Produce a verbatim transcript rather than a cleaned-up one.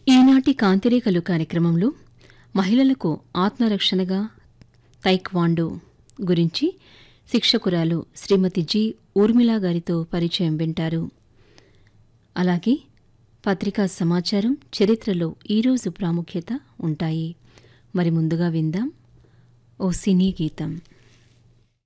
ఈనాటి కాంతిరేఖలు కార్యక్రమంలో మహిళలకు ఆత్మరక్షణగా తైక్వాండో గురించి శిక్షకురాలు శ్రీమతి జి ఊర్మిళ గారితో పరిచయం వింటారు. అలాగే పత్రికా సమాచారం, చరిత్రలో ఈరోజు ప్రాముఖ్యత ఉంటాయి. మరి ముందుగా విందాం ఓ సినీ గీతం.